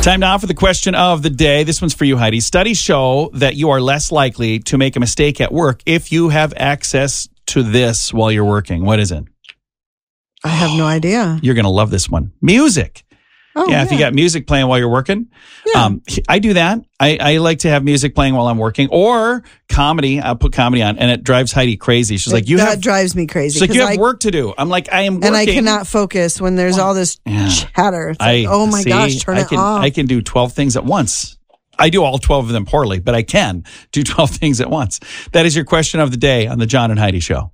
Time now for the question of the day. This one's for you, Heidi. Studies show that you are less likely to make a mistake at work if you have access to this while you're working. What is it? I have no idea. You're going to love this one. Music. Oh, If you got music playing while you're working. Yeah. I do that. I like to have music playing while I'm working, or comedy. I'll put comedy on, and it drives Heidi crazy. She's like, that drives me crazy. She's like, you have work to do. I'm like, I am working. And I cannot focus when there's all this chatter. It's like, oh my gosh, turn it off. I can do 12 things at once. I do all 12 of them poorly, but I can do 12 things at once. That is your question of the day on the John and Heidi Show.